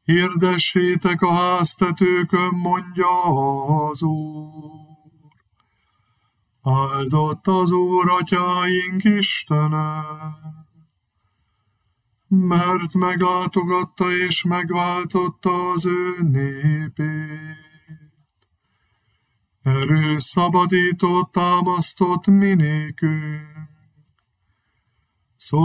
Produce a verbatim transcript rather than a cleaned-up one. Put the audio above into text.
Hirdessétek a háztetőkön, mondja az Úr. Áldott az Úr, atyáink Istene, mert meglátogatta és megváltotta az ő népét. Erő szabadított, támasztott minékünk,